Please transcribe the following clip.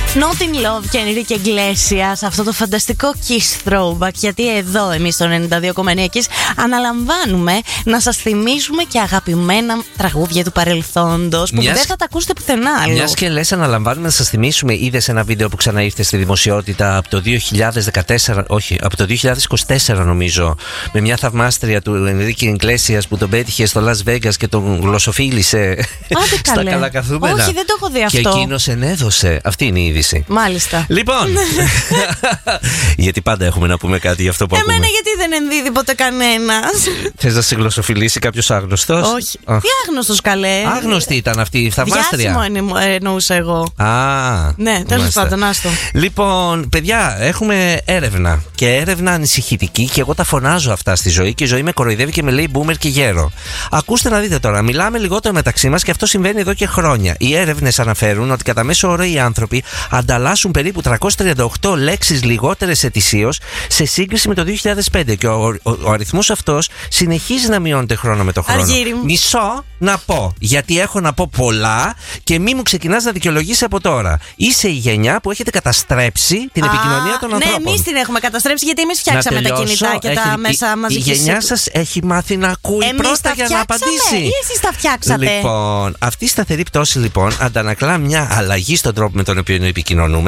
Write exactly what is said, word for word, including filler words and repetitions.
Not in Love και Enrique Iglesias, αυτό το φανταστικό Kiss Throwback. Γιατί εδώ εμείς στο ενενήντα δύο κόμμα εννέα Kiss αναλαμβάνουμε να σας θυμίζουμε και αγαπημένα τραγούδια του παρελθόντος που Μιας... δεν θα τα ακούσετε πουθενά άλλο. Μιας και λες αναλαμβάνουμε να σας θυμίσουμε, είδες ένα βίντεο που ξαναήρθε στη δημοσιότητα από το δύο χιλιάδες δεκατέσσερα, όχι, από το δύο χιλιάδες είκοσι τέσσερα νομίζω, με μια θαυμάστρια του Enrique Iglesias που τον πέτυχε στο Las Vegas και τον γλωσσοφίλησε στα καλά καθούμενα. Όχι, δεν το έχω δει αυτό. Και εκείνος ενέδωσε. Αυτή είναι η είδηση. Μάλιστα. Λοιπόν, γιατί πάντα έχουμε να πούμε κάτι για αυτό που Εμένα ακούμε. γιατί δεν ενδίδει ποτέ κανένας. Θες να σε γλωσσοφιλήσει κάποιος άγνωστος? Όχι. Τι άγνωστος, καλέ? Άγνωστη ήταν αυτή η θαυμάστρια. Διάσημο εννοούσα εγώ. Α, ναι, τέλος πάντων, άστο. Λοιπόν, παιδιά, έχουμε έρευνα. Και έρευνα ανησυχητική. Και εγώ τα φωνάζω αυτά στη ζωή. Και η ζωή με κοροϊδεύει και με λέει boomer και γέρο. Ακούστε να δείτε τώρα. Μιλάμε λιγότερο μεταξύ μας και αυτό συμβαίνει εδώ και χρόνια. Οι έρευνες αναφέρουν ότι κατά μέσο όρο οι άνθρωποι ανταλλάσσουν περίπου τριακόσιες τριάντα οκτώ λέξεις λιγότερες ετησίως σε σύγκριση με το δύο χιλιάδες πέντε. Και ο, ο, ο αριθμός αυτός συνεχίζει να μειώνεται χρόνο με το χρόνο. Αργύρι μου. Μισό να πω. Γιατί έχω να πω πολλά και μη μου ξεκινάς να δικαιολογήσει από τώρα. Είσαι η γενιά που έχετε καταστρέψει την Α, επικοινωνία των ανθρώπων. Ναι, εμείς την έχουμε καταστρέψει γιατί εμείς φτιάξαμε τα κινητά και έχει, τα μέσα μαζικής. Η γενιά σας έχει μάθει να ακούει εμείς πρώτα για να απαντήσει. Ή εσείς τα φτιάξατε? Λοιπόν, αυτή η σταθερή πτώση λοιπόν αντανακλά μια αλλαγή στον τρόπο με τον οποίο επικοινωνούμε.